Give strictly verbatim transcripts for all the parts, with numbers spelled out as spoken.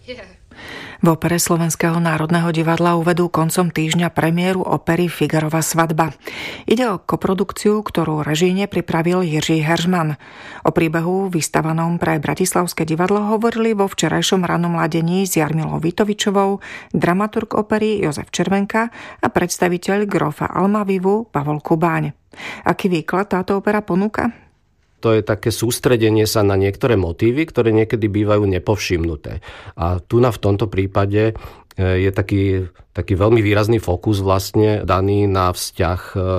V opere Slovenského národného divadla uvedú koncom týždňa premiéru opery Figarova svadba. Ide o koprodukciu, ktorú režijne pripravil Jiří Heřman. O príbehu vystavanom pre Bratislavské divadlo hovorili vo včerajšom rannom ladení s Jarmilou Vitovičovou, dramaturg opery Jozef Červenka a predstaviteľ Grofa Almavivu Pavol Kubáň. Aký výklad táto opera ponúka? To je také sústredenie sa na niektoré motívy, ktoré niekedy bývajú nepovšimnuté. A tu na v tomto prípade je taký, taký veľmi výrazný fokus vlastne daný na vzťah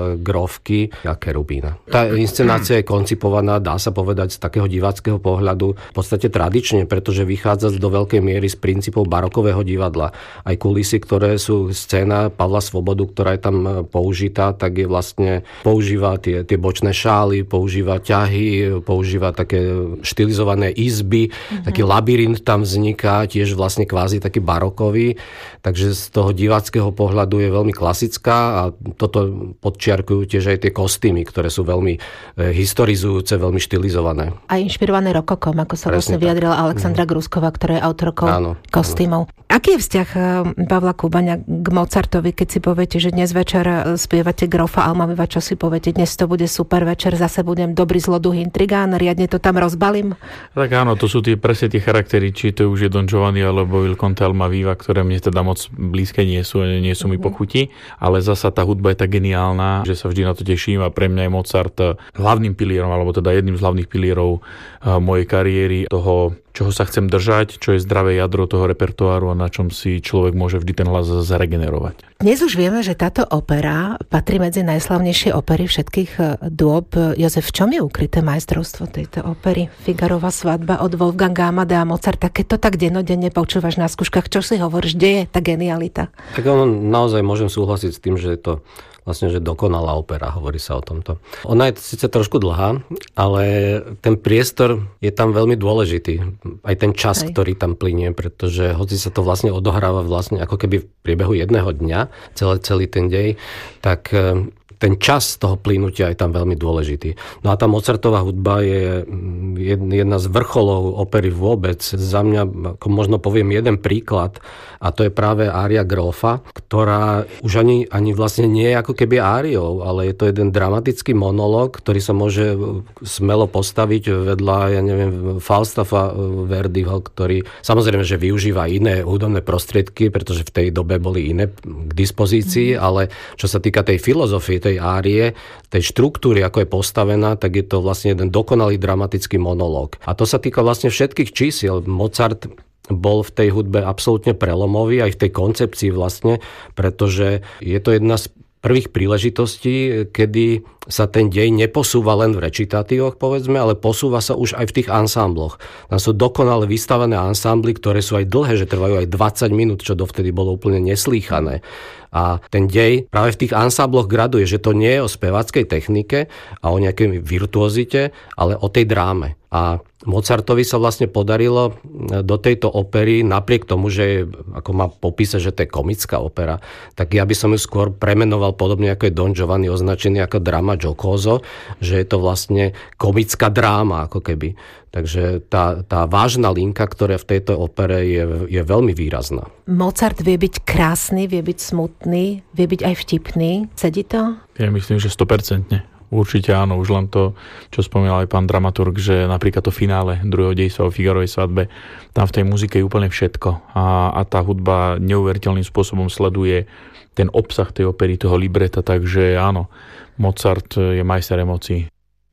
Grófky a Kerubína. Tá inscenácia je koncipovaná, dá sa povedať, z takého diváckeho pohľadu v podstate tradične, pretože vychádza do veľkej miery z princípov barokového divadla. Aj kulisy, ktoré sú scéna Pavla Svobodu, ktorá je tam použitá, tak je vlastne používa tie, tie bočné šály, používa ťahy, používa také štilizované izby, mm-hmm. taký labyrint tam vzniká, tiež vlastne kvázi taký barokový. Takže z toho diváckeho pohľadu je veľmi klasická a toto podčiarkujú tiež aj tie kostýmy, ktoré sú veľmi historizujúce, veľmi štilizované. A inšpirované rokokom, ako sa Presne vlastne tak. vyjadrila Alexandra mm. Grusková, ktorá je autorkou áno, kostýmov. Áno. Aký je vzťah Pavla Kubaňa k Mozartovi, keď si poviete, že dnes večer spievate Grofa Almaviva, čo si poviete, dnes to bude super večer, zase budem dobrý zloduch intrigán, riadne to tam rozbalím? Tak áno, to sú tie presne tie charaktery, či to už je Don Giovanni alebo Il Conte Almaviva, ktoré mne teda moc blízke nie sú, nie sú mi po chuti, ale zasa tá hudba je tak geniálna, že sa vždy na to teším a pre mňa je Mozart hlavným pilierom, alebo teda jedným z hlavných pilierov mojej kariéry, toho, čoho sa chcem držať, čo je zdravé jadro toho repertoáru a na čom si človek môže vždy ten hlas zaregenerovať. Dnes už vieme, že táto opera patrí medzi najslavnejšie opery všetkých dôb. Jozef, v čom je ukryté majstrovstvo tejto opery? Figarova svadba od Wolfganga Amadea Mozarta. Keď to tak dennodenne počúvaš na skúškach, čo si hovoríš, kde je tá genialita? Tak ono, naozaj môžem súhlasiť s tým, že je to vlastne, že dokonalá opera, hovorí sa o tomto. Ona je síce trošku dlhá, ale ten priestor je tam veľmi dôležitý. Aj ten čas, Hej. ktorý tam plynie, pretože hoci sa to vlastne odohráva vlastne ako keby v priebehu jedného dňa, celý, celý ten dej, tak ten čas toho plynutia je tam veľmi dôležitý. No a tá Mozartová hudba je jedna z vrcholov opery vôbec. Za mňa, ako možno poviem jeden príklad, a to je práve ária Grófa, ktorá už ani, ani vlastne nie je ako keby áriou, ale je to jeden dramatický monológ, ktorý sa môže smelo postaviť vedľa, ja neviem, Falstaffa Verdiho, ktorý samozrejme, že využíva iné hudobné prostriedky, pretože v tej dobe boli iné k dispozícii, mm. ale čo sa týka tej filozofie, tej árie, tej štruktúry, ako je postavená, tak je to vlastne jeden dokonalý dramatický monológ. A to sa týka vlastne všetkých čísiel. Mozart bol v tej hudbe absolútne prelomový, aj v tej koncepcii vlastne, pretože je to jedna z prvých príležitostí, kedy sa ten dej neposúva len v recitatívoch, povedzme, ale posúva sa už aj v tých ansámbloch. Tam sú dokonale vystavené ansámbly, ktoré sú aj dlhé, že trvajú aj dvadsať minút, čo dovtedy bolo úplne neslýchané. A ten dej práve v tých ansámbloch graduje, že to nie je o speváckej technike a o nejakej virtuozite, ale o tej dráme. A Mozartovi sa vlastne podarilo do tejto opery, napriek tomu, že je, ako má popísať, že to je komická opera, tak ja by som ju skôr premenoval podobne ako je Don Giovanni označený ako drama giocoso, že je to vlastne komická dráma, ako keby. Takže tá, tá vážna linka, ktorá v tejto opere je, je veľmi výrazná. Mozart vie byť krásny, vie byť smutný, vie byť aj vtipný. Sedí to? Ja myslím, že sto percent. Určite áno, už len to, čo spomínal aj pán dramaturg, že napríklad to finále druhého dejstva o Figarovej svadbe, tam v tej muzike je úplne všetko a, a tá hudba neuveriteľným spôsobom sleduje ten obsah tej opery, toho libreta, takže áno, Mozart je majster emócií.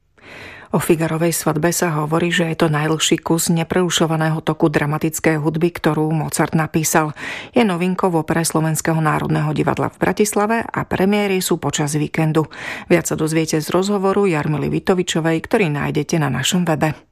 O Figarovej svadbe sa hovorí, že je to najdlhší kus neprerušovaného toku dramatickej hudby, ktorú Mozart napísal. Je novinkou v opere Slovenského národného divadla v Bratislave a premiéry sú počas víkendu. Viac sa dozviete z rozhovoru Jarmily Vitovičovej, ktorý nájdete na našom webe.